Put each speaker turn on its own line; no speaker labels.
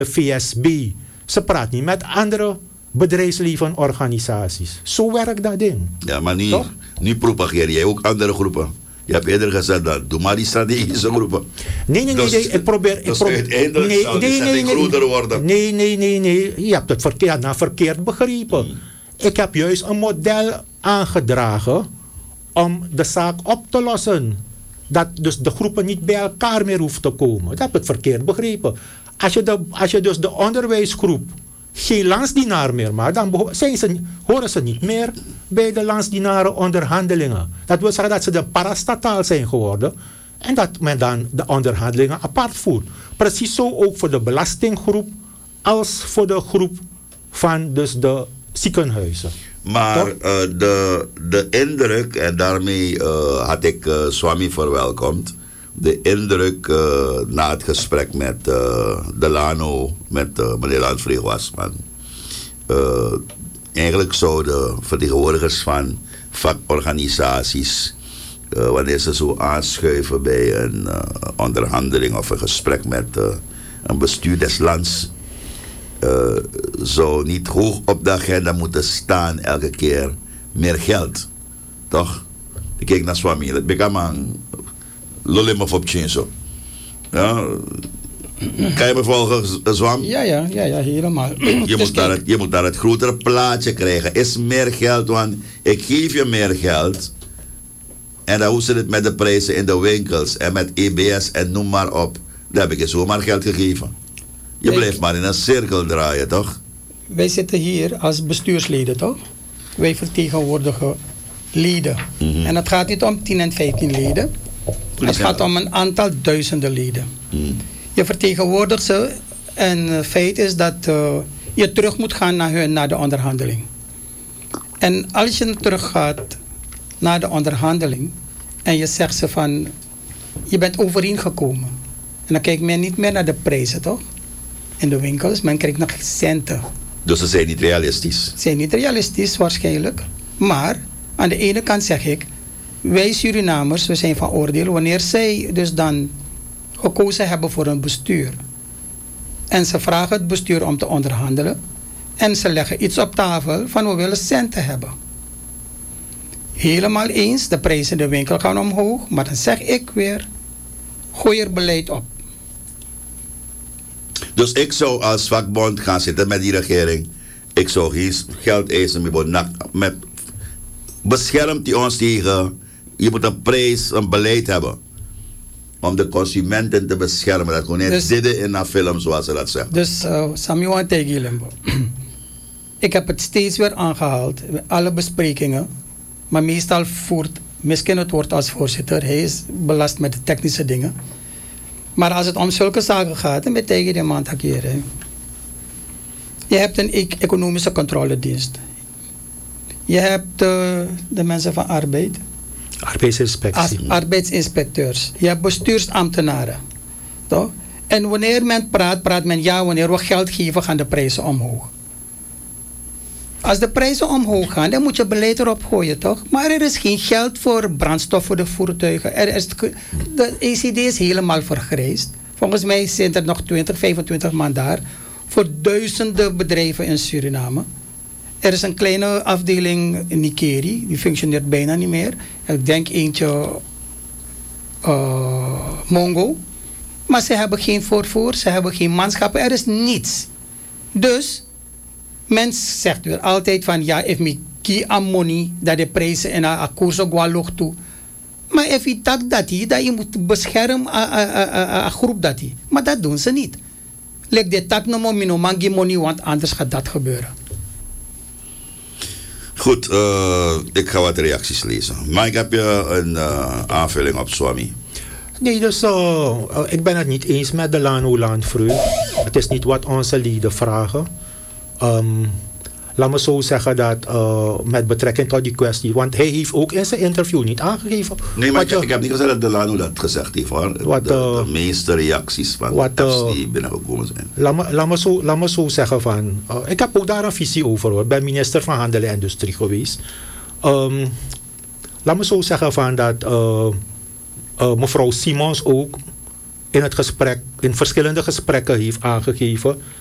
VSB. Ze praat niet met andere bedrijfsleven organisaties. Zo werkt dat ding.
Ja, maar
Toch?
nu propageer jij ook andere groepen. Je hebt eerder gezegd dat, doe maar die strategische groepen.
Nee, ik probeer...
Dus uiteindelijk zal die setting groter worden.
Nee. Je hebt het verkeerd begrepen. Ik heb juist een model aangedragen om de zaak op te lossen. Dat dus de groepen niet bij elkaar meer hoeven te komen. Dat heb ik het verkeerd begrepen. Als je dus de onderwijsgroep geen landsdienaar meer maakt, dan horen ze niet meer bij de landsdienaren onderhandelingen. Dat wil zeggen dat ze de parastataal zijn geworden en dat men dan de onderhandelingen apart voert. Precies zo ook voor de belastinggroep als voor de groep van dus de ziekenhuizen.
Maar de indruk, en daarmee had ik Swami verwelkomd, de indruk na het gesprek met Delano, met meneer Landvreeg was van eigenlijk zouden vertegenwoordigers van vakorganisaties, wanneer ze zo aanschuiven bij een onderhandeling of een gesprek met een bestuur des lands, zou niet hoog op de agenda moeten staan elke keer meer geld. Toch? Ik kijk naar Swami, dat bekam lullen of op zo. Ja. Kan je me volgen, Zwam?
Ja, helemaal.
Je moet daar het grotere plaatje krijgen. Is meer geld, want ik geef je meer geld. En dan hoe zit het met de prijzen in de winkels en met EBS en noem maar op. Dan heb ik je zomaar geld gegeven. Je blijft maar in een cirkel draaien, toch?
Wij zitten hier als bestuursleden, toch? Wij vertegenwoordigen leden.
Mm-hmm.
En het gaat niet om 10 en 15 leden. Het gaat om een aantal duizenden leden.
Mm.
Je vertegenwoordigt ze en het feit is dat je terug moet gaan naar de onderhandeling. En als je terug gaat naar de onderhandeling en je zegt ze van, je bent overeengekomen. En dan kijkt men niet meer naar de prijzen, toch? In de winkels, men kijkt naar centen.
Dus ze zijn niet realistisch?
Ze zijn niet realistisch waarschijnlijk. Maar aan de ene kant zeg ik, wij Surinamers, we zijn van oordeel, wanneer zij dus dan gekozen hebben voor een bestuur. En ze vragen het bestuur om te onderhandelen. En ze leggen iets op tafel van we willen centen hebben. Helemaal eens, de prijzen in de winkel gaan omhoog. Maar dan zeg ik weer, gooi er beleid op.
Dus ik zou als vakbond gaan zitten met die regering. Ik zou geen geld eisen met beschermt die ons tegen. Je moet een prijs, een beleid hebben. Om de consumenten te beschermen. Dat gewoon niet zitten in een film zoals ze dat zeggen.
Dus Samuel Tegilimbo. Ik heb het steeds weer aangehaald. Alle besprekingen. Maar meestal voert misschien het woord als voorzitter. Hij is belast met de technische dingen. Maar als het om zulke zaken gaat, dan betekent die man takeren. Je hebt een economische controledienst. Je hebt de mensen van arbeid.
Arbeidsinspectie.
Arbeidsinspecteurs. Je hebt bestuursambtenaren. Toch? En wanneer men praat men ja, wanneer we geld geven, gaan de prijzen omhoog. Als de prijzen omhoog gaan, dan moet je beleid erop gooien, toch? Maar er is geen geld voor brandstof voor de voertuigen. De ECD is helemaal vergrijsd. Volgens mij zijn er nog 20, 25 man daar. Voor duizenden bedrijven in Suriname. Er is een kleine afdeling in Nikeri, die functioneert bijna niet meer. Ik denk eentje Mongo. Maar ze hebben geen voorvoer, ze hebben geen manschappen, er is niets. Dus, men zegt weer altijd van ja, if me ki amoni, dat de prijzen in een koers ook wel loopt toe. Maar if je dat je moet beschermen een groep dat die. Maar dat doen ze niet. Leg de tak no mino mangi money, want anders gaat dat gebeuren.
Goed, ik ga wat reacties lezen. Mike, heb je een aanvulling op Swami?
Nee, dus ik ben het niet eens met de Landvreug. Het is niet wat onze leden vragen. Laat me zo zeggen dat met betrekking tot die kwestie, want hij heeft ook in zijn interview niet aangegeven.
Nee, maar ik heb niet gezegd dat Delano dat gezegd heeft, hoor. De meeste reacties van apps die binnengekomen zijn.
Laat me zo zeggen van, ik heb ook daar een visie over, hoor. Ik ben minister van Handel en Industrie geweest. Laat me zo zeggen van dat mevrouw Simons ook in het gesprek in verschillende gesprekken heeft aangegeven